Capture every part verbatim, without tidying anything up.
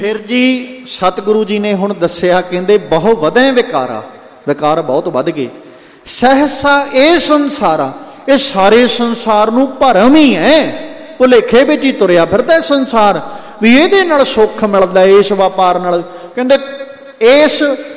फिर जी सतगुरु जी ने हुण दस्सिया, कहंदे बहु वधे विकारा, विकार बहुत वध गए। सहसा ये संसारा, ये सारे संसार नूं भरम ही है, भुलेखे विच ही तुरिया फिरदा संसार भी इहदे नाल सुख मिलदा इस व्यापार नाल। कहंदे इस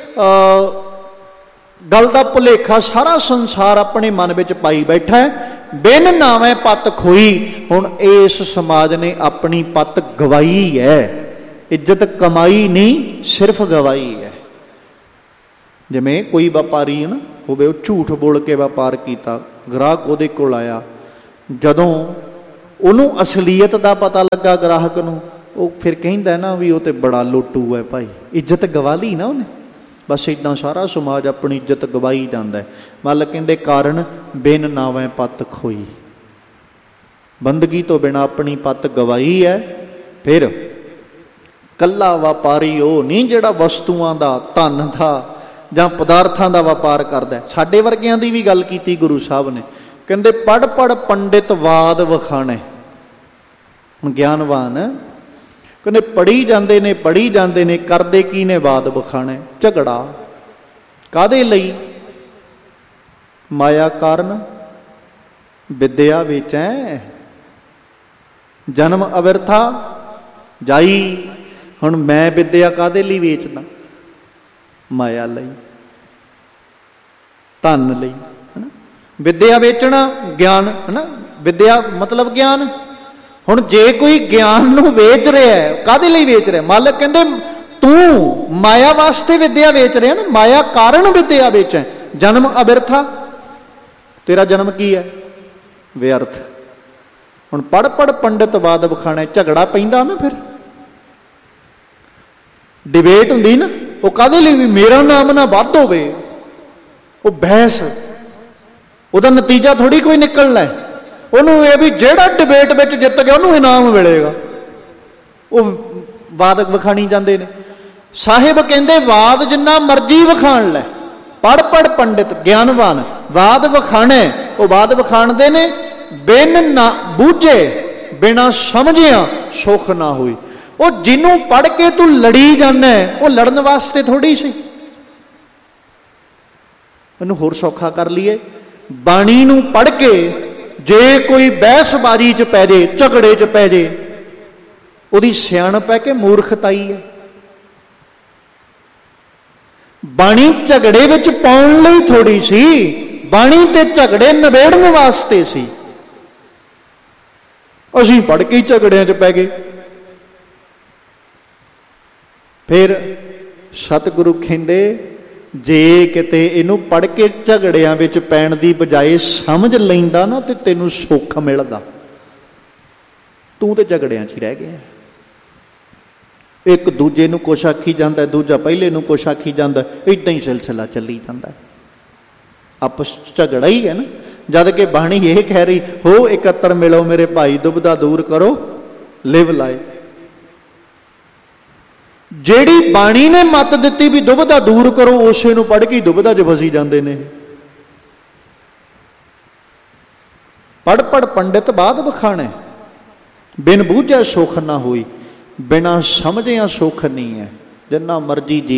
गल दा भुलेखा सारा संसार अपने मन विच पाई बैठा है। बिन नावें पत खोई, हुण इस समाज ने अपनी पत गवाई है। इज्जत कमाई नहीं, सिर्फ गवाई है। जिमें कोई व्यापारी है ना होवे, झूठ बोल के व्यापार किया, ग्राहक उहदे कोल आया, जदों उहनूं असलीयत का पता लगा ग्राहक नूं, वो फिर कहंदा ना भी वो तो बड़ा लोटू है भाई, इज्जत गवा ली ना उन्हें। बस इदां सारा समाज अपनी इज्जत गवाई जाता है। मतलब कहंदे कारण बिन नावें पत खोई, बंदगी तो बिना अपनी पत गवाई है। फिर कला व्यापारी वो नहीं जिहड़ा वस्तुआं दा, धन दा जां पदार्थां दा व्यापार करदा है। साडे वर्गियां दी भी गल कीती गुरु साहब ने, कहंदे पढ़ पढ़ पंडित वाद वखाणे। ज्ञानवान कहंदे पढ़ी जांदे ने पढ़ी जांदे ने, करदे की ने वाद वखाणे। झगड़ा कादे लई? माया कारण विद्या वेचै, जन्म अविरथा जाई। हुण मैं विद्या कादे लई वेचदा? माया लई, धन लई, है ना। विद्या वेचना ज्ञान, है ना। विद्या मतलब ज्ञान। हुण जे कोई ज्ञान नूं वेच रहा है, कादे लई वेच रहा? मालिक कहंदे तू माया वास्ते विद्या वेच रहा ना, माया कारण विद्या वेचै। जन्म अबिरथा, तेरा जन्म की है? व्यर्थ। हुण पढ़ पढ़ पंडित वाद वखाणे, झगड़ा पैंदा ना। फिर डिबेट हुंदी ना, वो कादे लई? भी मेरा नाम ना वध होवे। वो बहस, उहदा नतीजा थोड़ी कोई निकलना है। उन्होंने यह भी जिहड़ा डिबेट विच जित गया उन्होंने इनाम मिलेगा। वो वाद वखाणी जाते हैं। साहिब कहते वाद जिन्ना मर्जी वखाण लै, पढ़ पढ़ पंडित ज्ञानवान वाद वखाणे। वो वाद वखाणदे ने बिन ना बूझे, बिना समझिया सुख ना हुई। वो जिन्हों पढ़ के तू लड़ी जाना है, वो लड़न वास्ते थोड़ी सी। इनू होर सौखा कर लीए, बाणी नू पढ़ के जे कोई बहसबाजी च पै जे, झगड़े च पै जे, उहदी सियाणप है कि मूर्खताई है। बाणी झगड़े विच पाउण लई थोड़ी सी, बाणी ते झगड़े निबेड़न वास्ते सी। असीं पढ़ के झगड़ियां च पै गए। फिर सतगुरु कहंदे जे किते इनू पढ़ के झगड़ियां विच पैण दी बजाए समझ लैंदा ना, ते तैनूं सुख मिलदा। तू ते झगड़ियां च ही रह गया। एक दूजे नूं कुछ आखी जांदा, दूजा पहले नूं कुछ आखी जांदा, इदां ही सिलसिला चली जांदा। आपस झगड़ा ही है ना। जद कि बाणी ये कह रही हो एकत्र मिलो मेरे भाई, दुबदा दूर करो लिव लाए। ਜਿਹੜੀ ਬਾਣੀ ने मत ਦਿੱਤੀ भी दुबदा दूर करो, उसे ਨੂੰ पढ़ के दुबदा च फसी ਜਾਂਦੇ ਨੇ। पढ़ पढ़ पंडित बाद वखाणे, बिन बूझे सुख ना होई, बिना समझिया सुख नहीं है। जिन्ना मर्जी जी